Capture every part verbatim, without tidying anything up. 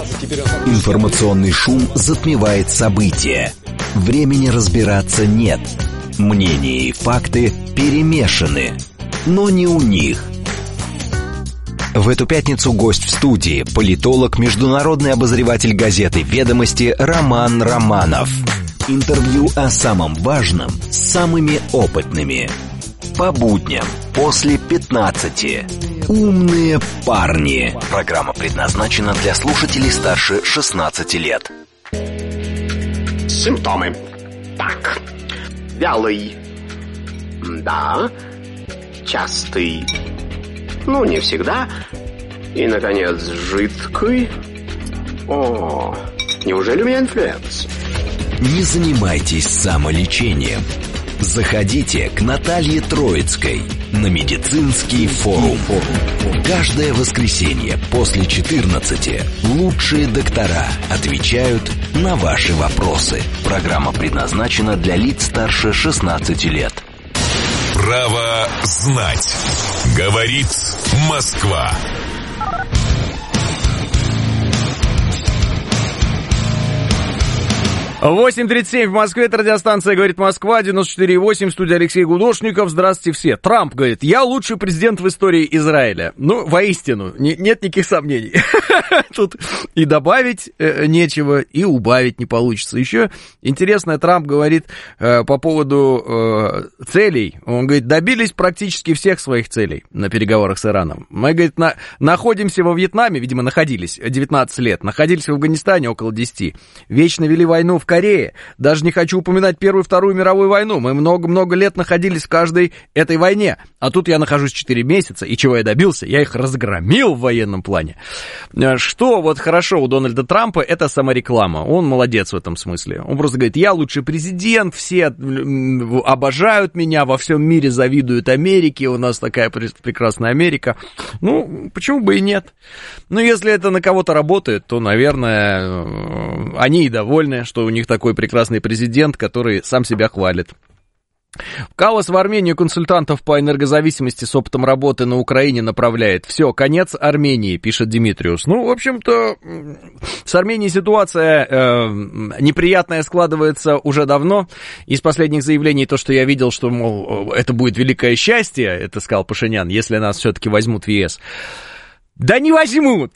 Информационный шум затмевает события. Времени разбираться нет. Мнения и факты перемешаны. Но не у них. В эту пятницу гость в студии – политолог, международный обозреватель газеты «Ведомости» Роман Романов. Интервью о самом важном с самыми опытными. По будням после пятнадцати. Умные парни. Программа предназначена для слушателей старше шестнадцати лет. Симптомы. Так. Вялый. Да. Частый. Ну, не всегда. И, наконец, жидкий. О, неужели у меня инфлюенс? Не занимайтесь самолечением. Заходите к Наталье Троицкой на медицинский форум. Каждое воскресенье после четырнадцати лучшие доктора отвечают на ваши вопросы. Программа предназначена для лиц старше шестнадцати лет. Право знать. Говорит Москва. восемь тридцать семь в Москве, это радиостанция «Говорит Москва», девяносто четыре и восемь, студия Алексей Гудошников. Здравствуйте все. Трамп говорит: я лучший президент в истории Израиля. Ну, воистину, не, нет никаких сомнений. Тут и добавить э, нечего, и убавить не получится. Еще интересно, Трамп говорит э, по поводу э, целей. Он говорит: добились практически всех своих целей на переговорах с Ираном. Мы, говорит, на, находимся во Вьетнаме, видимо, находились девятнадцать лет, находились в Афганистане около десяти, вечно вели войну в Корее. Даже не хочу упоминать Первую и Вторую мировую войну. Мы много-много лет находились в каждой этой войне. А тут я нахожусь четыре месяца, и чего я добился? Я их разгромил в военном плане. Что вот хорошо у Дональда Трампа, это самореклама. Он молодец в этом смысле. Он просто говорит: я лучший президент, все обожают меня, во всем мире завидуют Америке, у нас такая прекрасная Америка. Ну, почему бы и нет? Но если это на кого-то работает, то, наверное, они и довольны, что у них такой прекрасный президент, который сам себя хвалит. Каллас в Армению консультантов по энергозависимости с опытом работы на Украине направляет. Все, конец Армении, пишет Димитриус. Ну, в общем-то, с Арменией ситуация э, неприятная складывается уже давно. Из последних заявлений то, что я видел, что, мол, это будет великое счастье, это сказал Пашинян, если нас все-таки возьмут в ЕС. Да не возьмут!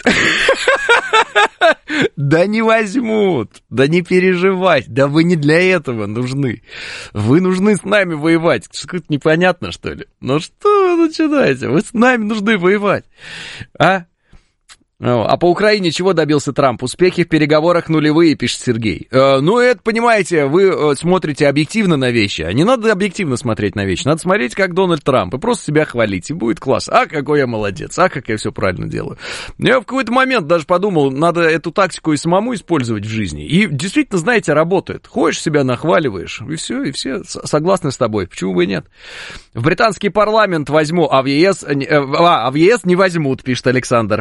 Да не возьмут! Да не переживать! Да вы не для этого нужны! Вы нужны с нами воевать! Что-то непонятно, что ли? Ну что вы начинаете? Вы с нами нужны воевать! А? А по Украине чего добился Трамп? Успехи в переговорах нулевые, пишет Сергей. Э, ну, это, понимаете, вы смотрите объективно на вещи, а не надо объективно смотреть на вещи. Надо смотреть, как Дональд Трамп, и просто себя хвалить, и будет класс. А, какой я молодец, а, как я все правильно делаю. Я в какой-то момент даже подумал, надо эту тактику и самому использовать в жизни. И действительно, знаете, работает. Ходишь, себя нахваливаешь, и все, и все согласны с тобой. Почему бы и нет? В британский парламент возьму, а в ЕС, а, а в ЕС не возьмут, пишет Александр.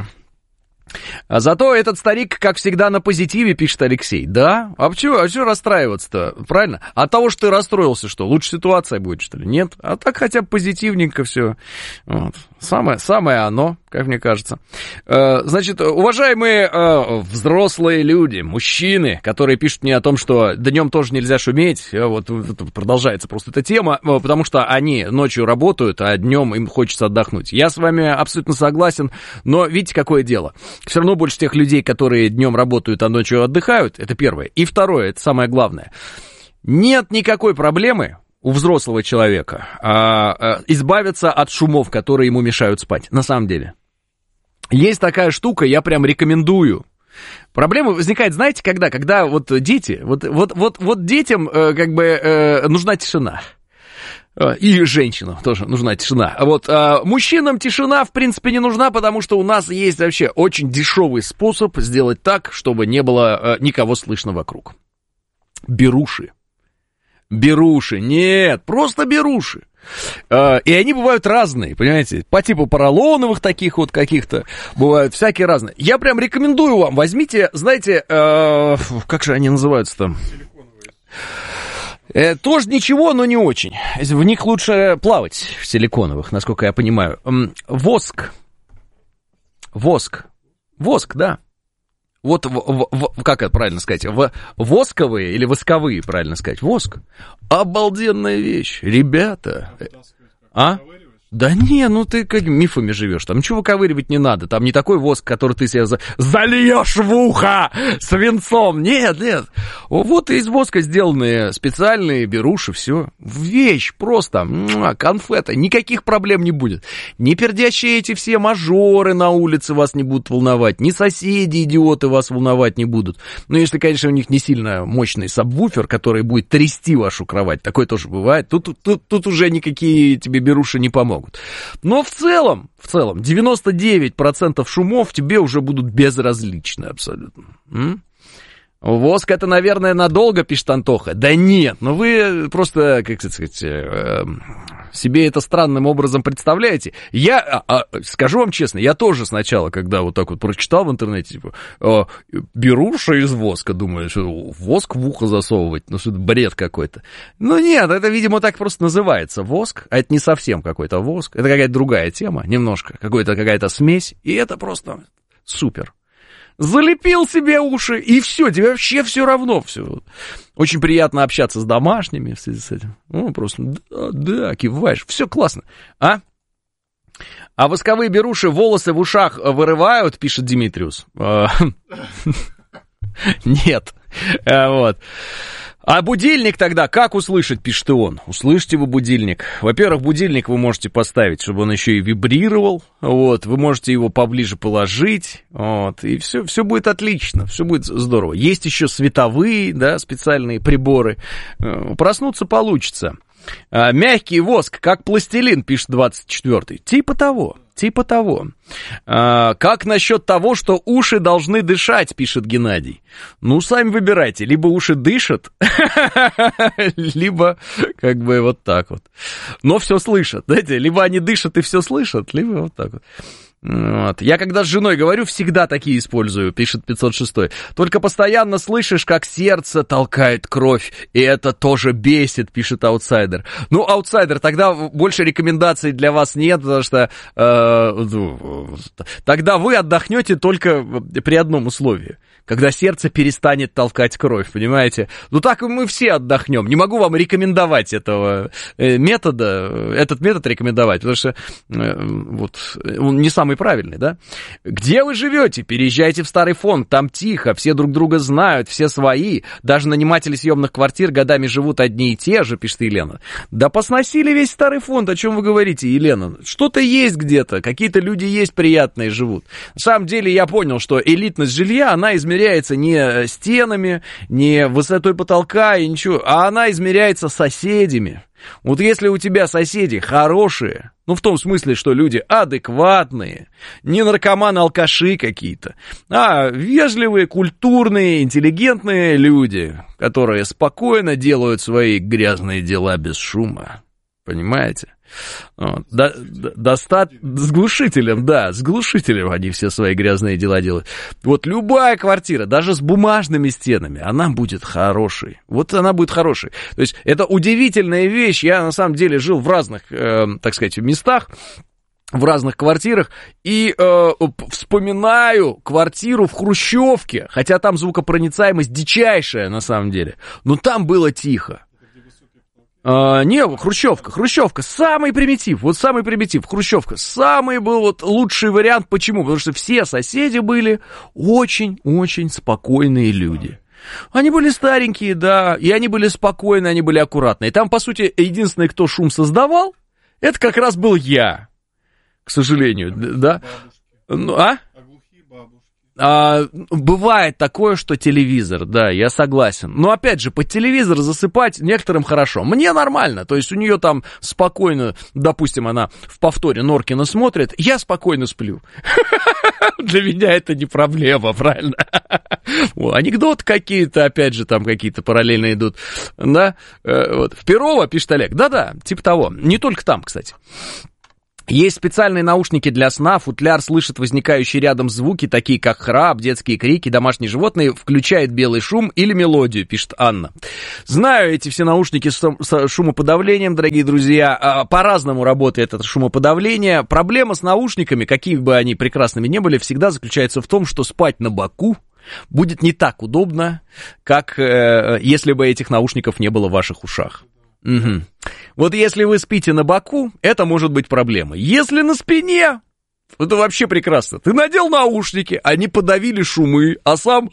А зато этот старик, как всегда, на позитиве, пишет Алексей. Да? А почему, а почему расстраиваться-то? Правильно? От того, что ты расстроился, что? Лучше ситуация будет, что ли? Нет? А так хотя бы позитивненько все. Вот. Самое, самое оно, как мне кажется. Значит, уважаемые взрослые люди, мужчины, которые пишут мне о том, что днем тоже нельзя шуметь, вот продолжается просто эта тема, потому что они ночью работают, а днем им хочется отдохнуть. Я с вами абсолютно согласен, но видите, какое дело? Все равно больше тех людей, которые днем работают, а ночью отдыхают, это первое. И второе, это самое главное. Нет никакой проблемы у взрослого человека а, а, избавиться от шумов, которые ему мешают спать. На самом деле. Есть такая штука, я прям рекомендую. Проблема возникает, знаете, когда? Когда вот дети, вот, вот, вот, вот детям э, как бы э, нужна тишина. И женщинам тоже нужна тишина. Вот, а мужчинам тишина, в принципе, не нужна, потому что у нас есть вообще очень дешевый способ сделать так, чтобы не было а, никого слышно вокруг. Беруши. Беруши. Нет, просто беруши. А, и они бывают разные, понимаете, по типу поролоновых таких вот каких-то, бывают всякие разные. Я прям рекомендую вам, возьмите, знаете, а, как же они называются-то? Э, тоже ничего, но не очень. В них лучше плавать, в силиконовых, насколько я понимаю. Воск. Воск. Воск, да. вот, в, в, как это правильно сказать, в, восковые или восковые, правильно сказать, воск, обалденная вещь, ребята. А? Да не, ну ты как мифами живешь, там ничего выковыривать не надо, там не такой воск, который ты себе за... зальешь в ухо свинцом, нет, нет. Вот из воска сделанные специальные беруши, все. Вещь просто, конфета, никаких проблем не будет. Не пердящие эти все мажоры на улице вас не будут волновать, ни соседи идиоты вас волновать не будут. Ну, если, конечно, у них не сильно мощный сабвуфер, который будет трясти вашу кровать, такое тоже бывает, тут, тут, тут уже никакие тебе беруши не помогут. Но в целом, в целом, девяносто девять процентов шумов тебе уже будут безразличны абсолютно. М? Воск это, наверное, надолго, пишет Антоха. Да нет, ну вы просто, как сказать, себе это странным образом представляете. Я, а, а, скажу вам честно, я тоже сначала, когда вот так вот прочитал в интернете, типа, беруши из воска, думаю, что воск в ухо засовывать, ну что это бред какой-то. Ну нет, это, видимо, так просто называется воск, а это не совсем какой-то воск, это какая-то другая тема, немножко, какой-то, какая-то смесь, и это просто супер. Залепил себе уши, и все, тебе вообще все равно. Все. Очень приятно общаться с домашними в связи с этим. Ну, просто, да, да, киваешь, все классно. А? А восковые беруши волосы в ушах вырывают, пишет Димитриус. Нет. Вот. А будильник тогда как услышать, пишет и он. Услышите вы будильник. Во-первых, будильник вы можете поставить, чтобы он еще и вибрировал. Вот, вы можете его поближе положить. Вот, и все, все будет отлично, все будет здорово. Есть еще световые, да, специальные приборы. Проснуться получится. Мягкий воск, как пластилин, пишет двадцать четвёртый. Типа того. Типа того. А, как насчет того, что уши должны дышать, пишет Геннадий. Ну, сами выбирайте. Либо уши дышат, либо как бы вот так вот. Но все слышат. Знаете, либо они дышат и все слышат, либо вот так вот. Вот. Я когда с женой говорю, всегда такие использую, пишет пятьсот шестой. Только постоянно слышишь, как сердце толкает кровь, и это тоже бесит, пишет аутсайдер. Ну, аутсайдер, тогда больше рекомендаций для вас нет, потому что э, тогда вы отдохнете только при одном условии. Когда сердце перестанет толкать кровь, понимаете? Ну, так и мы все отдохнем. Не могу вам рекомендовать этого метода, этот метод рекомендовать, потому что вот он не самый правильный, да? Где вы живете? Переезжайте в Старый Фонд, там тихо, все друг друга знают, все свои. Даже наниматели съемных квартир годами живут одни и те же, пишет Елена. Да посносили весь Старый Фонд, о чем вы говорите, Елена? Что-то есть где-то, какие-то люди есть приятные живут. На самом деле я понял, что элитность жилья, она измеряется измеряется не стенами, не высотой потолка и ничего, а она измеряется соседями. Вот если у тебя соседи хорошие, ну в том смысле, что люди адекватные, не наркоманы-алкаши какие-то, а вежливые, культурные, интеллигентные люди, которые спокойно делают свои грязные дела без шума, понимаете? Вот. До, до, доста... С глушителем, да, с глушителем они все свои грязные дела делают. Вот любая квартира, даже с бумажными стенами, она будет хорошей. Вот она будет хорошей. То есть это удивительная вещь. Я на самом деле жил в разных, э, так сказать, местах, в разных квартирах, и э, вспоминаю квартиру в Хрущевке, хотя там звукопроницаемость дичайшая на самом деле, но там было тихо. А, не, Хрущевка, Хрущевка, самый примитив, вот самый примитив, Хрущевка, самый был вот лучший вариант, почему? Потому что все соседи были очень-очень спокойные люди. Они были старенькие, да, и они были спокойны, они были аккуратны. И там, по сути, единственный, кто шум создавал, это как раз был я, к сожалению, да. Ну, а? А, бывает такое, что телевизор, да, я согласен. Но опять же, под телевизор засыпать некоторым хорошо. Мне нормально, то есть у нее там спокойно, допустим, она в повторе Норкина смотрит, я спокойно сплю. Для меня это не проблема, правильно? Анекдоты какие-то, опять же, там какие-то параллельно идут. Да? Вот. В Перово, пишет Олег, да-да, типа того. Не только там, кстати. Есть специальные наушники для сна, футляр слышит возникающие рядом звуки, такие как храп, детские крики, домашние животные, включает белый шум или мелодию, пишет Анна. Знаю эти все наушники с шумоподавлением, дорогие друзья, по-разному работает это шумоподавление. Проблема с наушниками, какими бы они прекрасными ни были, всегда заключается в том, что спать на боку будет не так удобно, как э, если бы этих наушников не было в ваших ушах. Угу. Вот если вы спите на боку, это может быть проблемой. Если на спине, это вообще прекрасно. Ты надел наушники, они подавили шумы, а сам...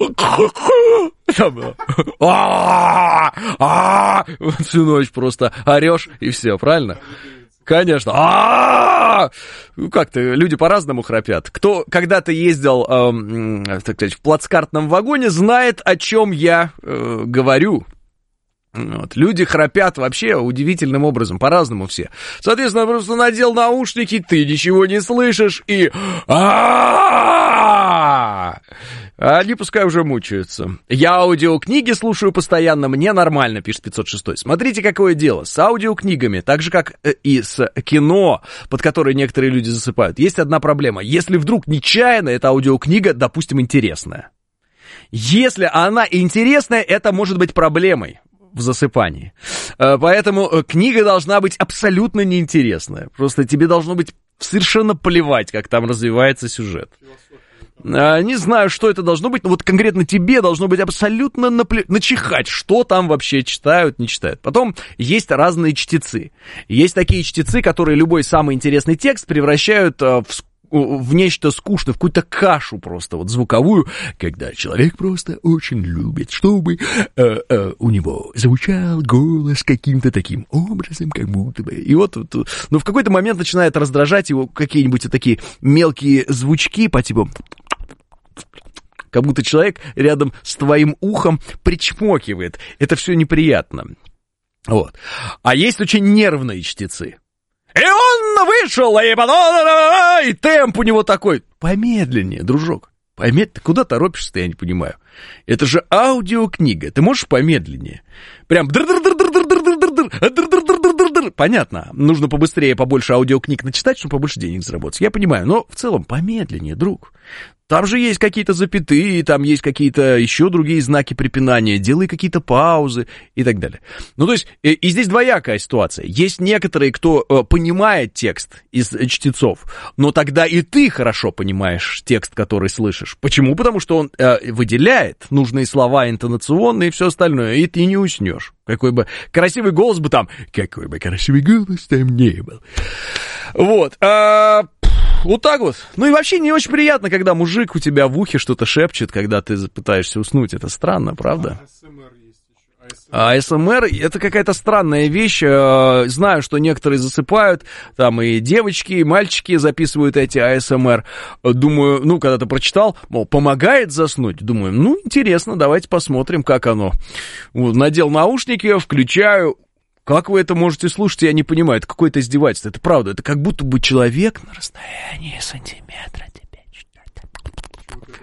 Всю ночь просто орешь, и все, правильно? Конечно. Ну, как-то люди по-разному храпят. Кто когда-то ездил, э, так сказать, в плацкартном вагоне, знает, о чем я э, говорю. Вот. Люди храпят вообще удивительным образом, по-разному все. Соответственно, просто надел наушники, ты ничего не слышишь, и... Они пускай уже мучаются. Я аудиокниги слушаю постоянно, мне нормально, пишет пятьсот шестой. Смотрите, какое дело. С аудиокнигами, так же, как и с кино, под которое некоторые люди засыпают, есть одна проблема. Если вдруг нечаянно эта аудиокнига, допустим, интересная. Если она интересная, это может быть проблемой в засыпании. Поэтому книга должна быть абсолютно неинтересная. Просто тебе должно быть совершенно плевать, как там развивается сюжет. Не знаю, что это должно быть, но вот конкретно тебе должно быть абсолютно напле... начихать, что там вообще читают, не читают. Потом есть разные чтецы. Есть такие чтецы, которые любой самый интересный текст превращают в в нечто скучное, в какую-то кашу просто вот звуковую, когда человек просто очень любит, чтобы э, э, у него звучал голос каким-то таким образом, как будто бы. И вот, вот ну, в какой-то момент начинает раздражать его какие-нибудь вот такие мелкие звучки по типу... Как будто человек рядом с твоим ухом причмокивает. Это все неприятно. Вот. А есть очень нервные чтецы. И он вышел, и, и темп у него такой. Помедленнее, дружок. Помедленнее. Ты куда торопишься-то, я не понимаю. Это же аудиокнига. Ты можешь помедленнее? Прям... Понятно. Нужно побыстрее, побольше аудиокниг начитать, чтобы побольше денег заработать. Я понимаю, но в целом помедленнее, друг. Там же есть какие-то запятые, там есть какие-то еще другие знаки препинания, делай какие-то паузы и так далее. Ну, то есть, и, и здесь двоякая ситуация. Есть некоторые, кто э, понимает текст из чтецов, но тогда и ты хорошо понимаешь текст, который слышишь. Почему? Потому что он э, выделяет нужные слова интонационные и все остальное, и ты не уснешь. Какой бы красивый голос бы там, какой бы красивый голос там не был. Вот, а... Вот так вот. Ну и вообще не очень приятно, когда мужик у тебя в ухе что-то шепчет, когда ты пытаешься уснуть. Это странно, правда? А эс эм эр есть еще. А эс эм эр это какая-то странная вещь. Знаю, что некоторые засыпают, там и девочки, и мальчики записывают эти а эс эм эр. Думаю, ну, когда-то прочитал, мол, помогает заснуть. Думаю, ну, интересно, давайте посмотрим, как оно. Вот, надел наушники, включаю. Как вы это можете слушать, я не понимаю. Это какое-то издевательство. Это правда. Это как будто бы человек на расстоянии сантиметра тебя читает.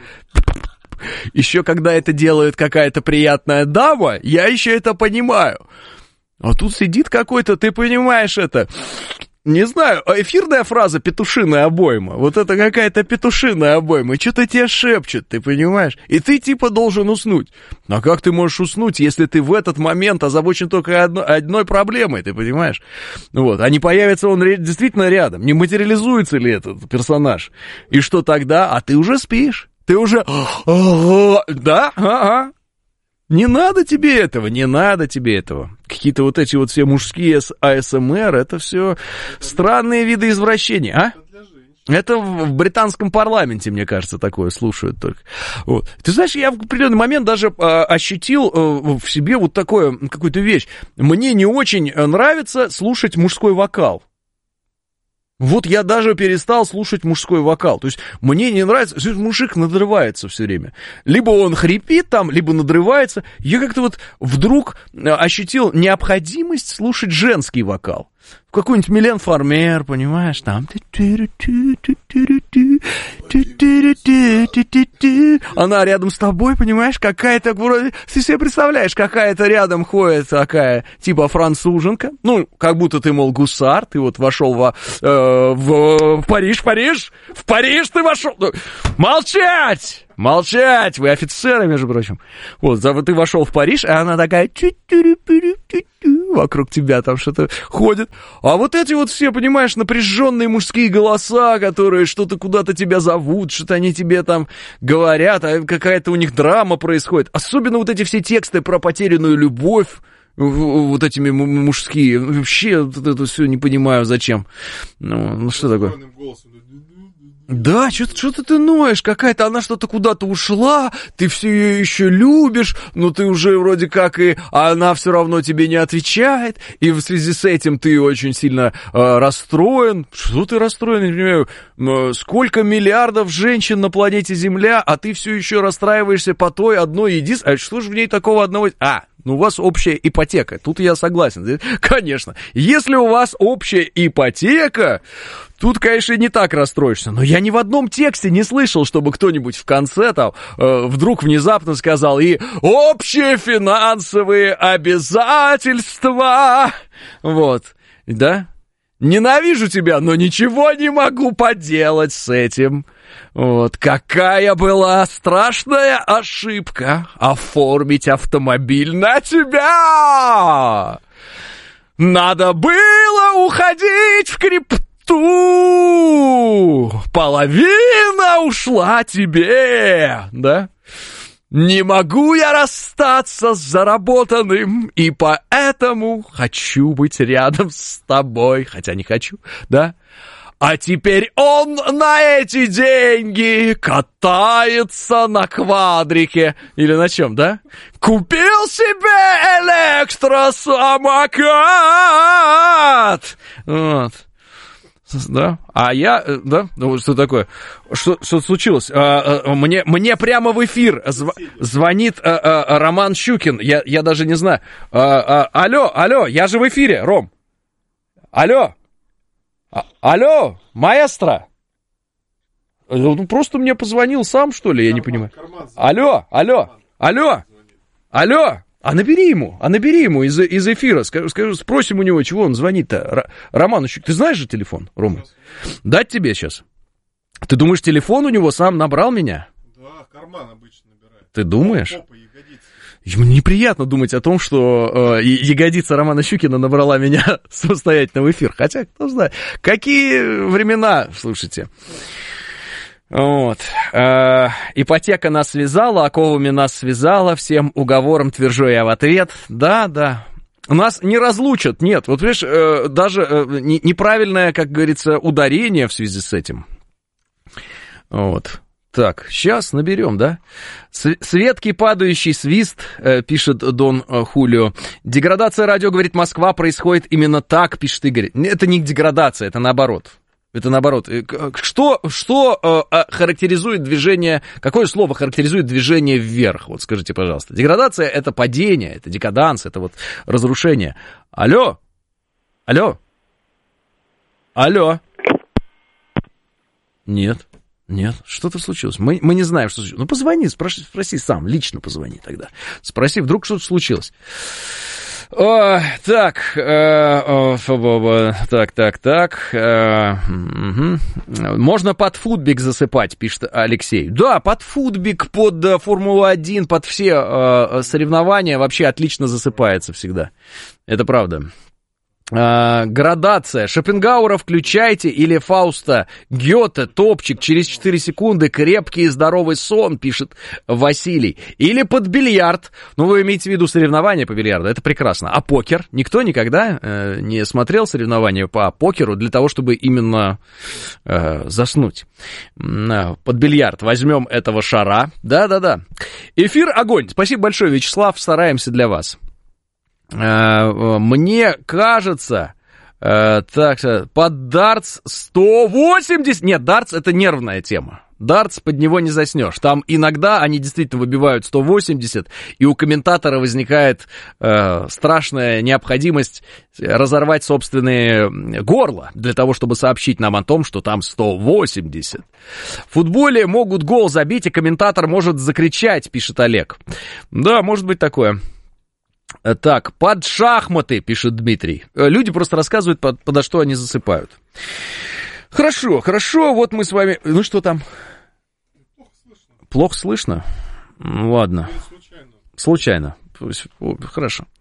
Еще когда это делает какая-то приятная дама, я еще это понимаю. А тут сидит какой-то, ты понимаешь это... Не знаю, эфирная фраза «петушиная обойма». Вот это какая-то петушиная обойма. И что-то тебе шепчет, ты понимаешь? И ты типа должен уснуть. А как ты можешь уснуть, если ты в этот момент озабочен только одно, одной проблемой, ты понимаешь? Вот. А не появится он ре- действительно рядом? Не материализуется ли этот персонаж? И что тогда? А ты уже спишь. Ты уже... Да? Ага. Не надо тебе этого, не надо тебе этого. Какие-то вот эти вот все мужские а эс эм эр, это все странные виды извращения, а? Это в британском парламенте, мне кажется, такое слушают только. Вот. Ты знаешь, я в определенный момент даже а, ощутил а, в себе вот такую какую-то вещь. Мне не очень нравится слушать мужской вокал. Вот я даже перестал слушать мужской вокал. То есть мне не нравится, мужик надрывается все время. Либо он хрипит там, либо надрывается. Я как-то вот вдруг ощутил необходимость слушать женский вокал. Какой-нибудь Милен Фармер, понимаешь, там... Она рядом с тобой, понимаешь, какая-то... Ты себе представляешь, какая-то рядом ходит такая, типа француженка. Ну, как будто ты, мол, гусар, ты вот вошел во, э, в, в Париж, Париж, в Париж ты вошел. Молчать! Молчать! Вы офицеры, между прочим. Вот, ты вошел в Париж, а она такая... вокруг тебя там что-то ходит. А вот эти вот все, понимаешь, напряженные мужские голоса, которые что-то куда-то тебя зовут, что-то они тебе там говорят, а какая-то у них драма происходит. Особенно вот эти все тексты про потерянную любовь, вот этими мужские. Вообще вот это все не понимаю, зачем. Ну, ну что такое? Да, что-то ты ноешь, какая-то она что-то куда-то ушла, ты все ее еще любишь, но ты уже вроде как и... А она все равно тебе не отвечает, и в связи с этим ты очень сильно э, расстроен. Что ты расстроен, я не понимаю? Сколько миллиардов женщин на планете Земля, а ты все еще расстраиваешься по той одной единственной... А что же в ней такого одного... А, ну, у вас общая ипотека. Тут я согласен. Конечно. Если у вас общая ипотека, тут, конечно, не так расстроишься. Но я ни в одном тексте не слышал, чтобы кто-нибудь в конце там э, вдруг внезапно сказал и общие финансовые обязательства. Вот. Да? Ненавижу тебя, но ничего не могу поделать с этим. Вот, какая была страшная ошибка оформить автомобиль на тебя! Надо было уходить в крипту! Половина ушла тебе, да? Не могу я расстаться с заработанным, и поэтому хочу быть рядом с тобой, хотя не хочу, да? А теперь он на эти деньги катается на квадрике. Или на чем, да? Купил себе электросамокат! Вот. Да? А я, да? Ну, что такое? Что, что случилось? А, а, мне, мне прямо в эфир зв, звонит а, а, Роман Щукин. Я, я даже не знаю. А, а, алло, алло, я же в эфире, Ром. Алло. А, алло, маэстро. Ну, просто мне позвонил сам, что ли, я карман, не понимаю. Алло, алло, алло, алло. А набери ему, а набери ему из, из эфира. Скажу, скажу, спросим у него, чего он звонит-то. Р- Роман, ты знаешь же телефон, Рома? Дать тебе сейчас? Ты думаешь, телефон у него сам набрал меня? Да, карман обычно набирает. Ты думаешь? Попа, ягодица. Ему неприятно думать о том, что э, ягодица Романа Щукина набрала меня самостоятельно в эфир. Хотя, кто знает, какие времена, слушайте. Вот. Э, ипотека нас связала, оковами нас связала, всем уговором твержу я в ответ. Да, да. Нас не разлучат, нет. Вот, видишь, э, даже э, не, неправильное, как говорится, ударение в связи с этим. Вот. Так, сейчас наберем, да? Светкий падающий свист, э, пишет Дон э, Хулио. Деградация радио, говорит Москва, происходит именно так, пишет Игорь. Это не деградация, это наоборот. Это наоборот. Что, что э, характеризует движение, какое слово характеризует движение вверх? Вот скажите, пожалуйста. Деградация — это падение, это декаданс, это вот разрушение. Алло? Алло? Алло? Нет. Нет, что-то случилось. Мы, мы не знаем, что случилось. Ну, позвони, спроси, спроси сам, лично позвони тогда. Спроси, вдруг что-то случилось. О, так, э, о, так, так, так. Э, угу. Можно под футбик засыпать, пишет Алексей. Да, под футбик, под э, Формулу-один, под все э, соревнования вообще отлично засыпается всегда. Это правда. Uh, градация. Шопенгауэра включайте или Фауста. Гёте, топчик, через четыре секунды, крепкий и здоровый сон, пишет Василий. Или под бильярд. Ну, вы имеете в виду соревнования по бильярду, это прекрасно. А покер? Никто никогда uh, не смотрел соревнования по покеру для того, чтобы именно uh, заснуть. Uh, под бильярд возьмем этого шара. Да-да-да. Эфир огонь. Спасибо большое, Вячеслав, стараемся для вас. Мне кажется, так, под дартс сто восемьдесят... Нет, дартс — это нервная тема. Дартс, под него не заснешь. Там иногда они действительно выбивают сто восемьдесят, и у комментатора возникает э, страшная необходимость разорвать собственные горла для того, чтобы сообщить нам о том, что там сто восемьдесят. В футболе могут гол забить, и комментатор может закричать, пишет Олег. Да, может быть такое. Так, под шахматы, пишет Дмитрий. Люди просто рассказывают, под, подо что они засыпают. Хорошо, хорошо, вот мы с вами... Ну, что там? Плохо слышно. Плохо слышно? Ну, ладно. Случайно. Случайно. Хорошо.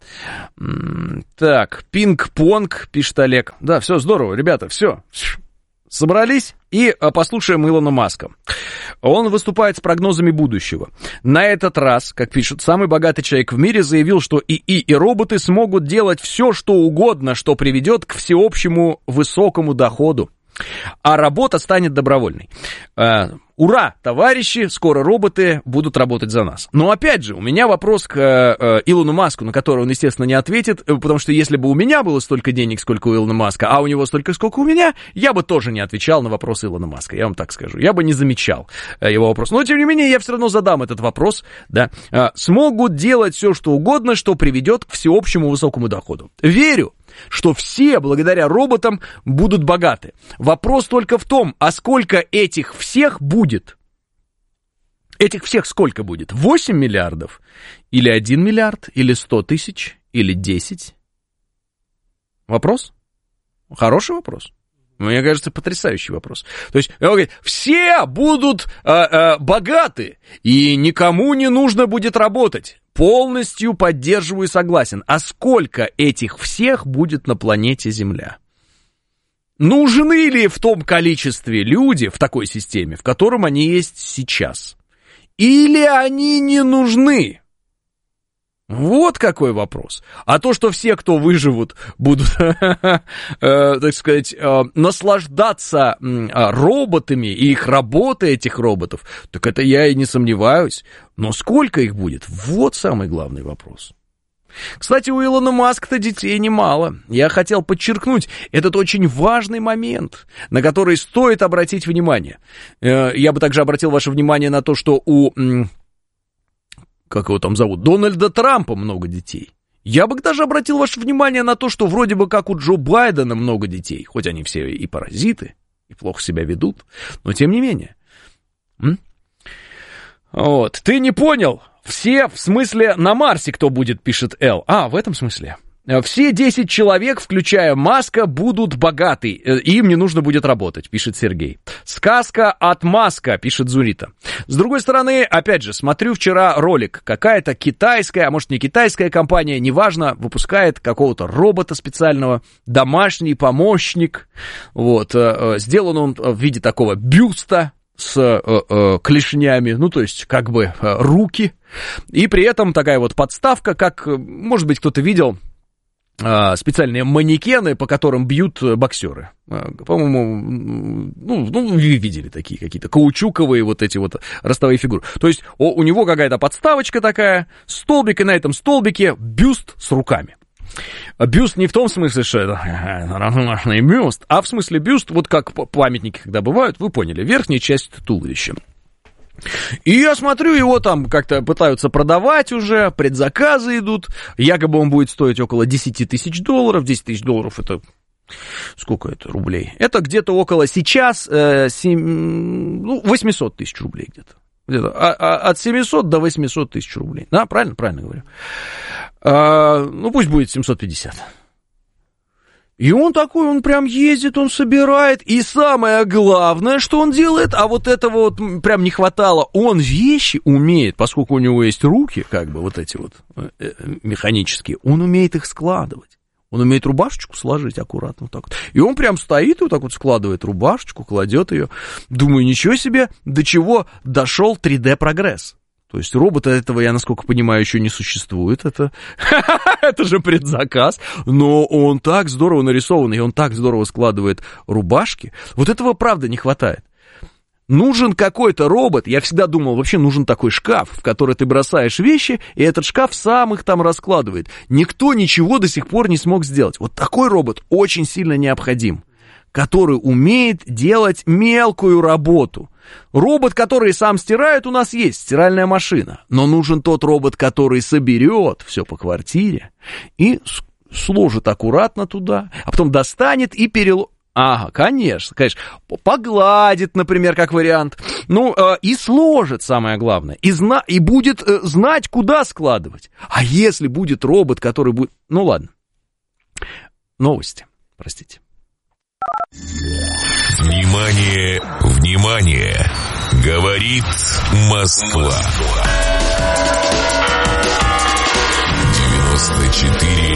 Так, пинг-понг, пишет Олег. Да, все здорово, ребята, все. Собрались и послушаем Илона Маска. Он выступает с прогнозами будущего. На этот раз, как пишут, самый богатый человек в мире заявил, что ИИ и роботы смогут делать все, что угодно, что приведет к всеобщему высокому доходу. А работа станет добровольной. А, ура, товарищи, скоро роботы будут работать за нас. Но опять же, у меня вопрос к а, Илону Маску, на который он, естественно, не ответит, потому что если бы у меня было столько денег, сколько у Илона Маска, а у него столько, сколько у меня, я бы тоже не отвечал на вопрос Илона Маска, я вам так скажу. Я бы не замечал его вопрос. Но, тем не менее, я все равно задам этот вопрос. Да. А, смогут делать все, что угодно, что приведет к всеобщему высокому доходу. Верю, что все, благодаря роботам, будут богаты. Вопрос только в том, а сколько этих всех будет? Этих всех сколько будет? восемь миллиардов? Или один миллиард? Или сто тысяч? Или десять? Вопрос? Хороший вопрос. Мне кажется, потрясающий вопрос. То есть, он говорит, все будут э, э, богаты, и никому не нужно будет работать. Полностью поддерживаю и согласен. А сколько этих всех будет на планете Земля? Нужны ли в том количестве люди в такой системе, в котором они есть сейчас? Или они не нужны? Вот какой вопрос. А то, что все, кто выживут, будут, так сказать, наслаждаться роботами и их работой, этих роботов, так это я и не сомневаюсь. Но сколько их будет? Вот самый главный вопрос. Кстати, у Илона Маска-то детей немало. Я хотел подчеркнуть этот очень важный момент, на который стоит обратить внимание. Я бы также обратил ваше внимание на то, что у... как его там зовут, Дональда Трампа много детей. Я бы даже обратил ваше внимание на то, что вроде бы как у Джо Байдена много детей, хоть они все и паразиты, и плохо себя ведут, но тем не менее. М? Вот, ты не понял? Все, в смысле, на Марсе кто будет, пишет Эл. А, в этом смысле. Все десять человек, включая Маска, будут богаты, им не нужно будет работать, пишет Сергей. Сказка от Маска, пишет Зурита. С другой стороны, опять же, смотрю вчера ролик, какая-то китайская, а может не китайская компания, неважно, выпускает какого-то робота специального, домашний помощник, вот, сделан он в виде такого бюста с э, э, клешнями, ну, то есть, как бы, э, руки, и при этом такая вот подставка, как, может быть, кто-то видел, специальные манекены, по которым бьют боксеры. По-моему, ну, ну, вы видели такие какие-то каучуковые вот эти вот ростовые фигуры. То есть у, у него какая-то подставочка такая, столбик, и на этом столбике бюст с руками. Бюст не в том смысле, что это равномерный бюст, а в смысле бюст, вот как памятники, когда бывают, вы поняли, верхняя часть туловища. И я смотрю, его там как-то пытаются продавать уже, предзаказы идут, якобы он будет стоить около десять тысяч долларов, десять тысяч долларов это, сколько это рублей? Это где-то около сейчас э, семь, ну, восемьсот тысяч рублей где-то, где-то а, а, от семисот до восьмисот тысяч рублей, да, правильно, правильно говорю, а, ну пусть будет семьсот пятьдесят. И он такой, он прям ездит, он собирает, и самое главное, что он делает, а вот этого вот прям не хватало, он вещи умеет, поскольку у него есть руки, как бы вот эти вот э, механические, он умеет их складывать, он умеет рубашечку сложить аккуратно вот так вот, и он прям стоит и вот так вот складывает рубашечку, кладет ее, думаю, ничего себе, до чего дошел три дэ прогресс. То есть робота этого, я насколько понимаю, еще не существует. Это, это же предзаказ. Но он так здорово нарисован, и он так здорово складывает рубашки. Вот этого, правда, не хватает. Нужен какой-то робот. Я всегда думал, вообще нужен такой шкаф, в который ты бросаешь вещи, и этот шкаф сам их там раскладывает. Никто ничего до сих пор не смог сделать. Вот такой робот очень сильно необходим, который умеет делать мелкую работу. Робот, который сам стирает, у нас есть, стиральная машина. Но нужен тот робот, который соберет все по квартире и сложит аккуратно туда, а потом достанет и переложит. Ага, конечно, конечно. Погладит, например, как вариант. Ну, э, и сложит, самое главное. И, зна- и будет э, знать, куда складывать. А если будет робот, который будет... Ну, ладно. Новости, простите. Внимание, внимание! Говорит Москва. девяносто четыре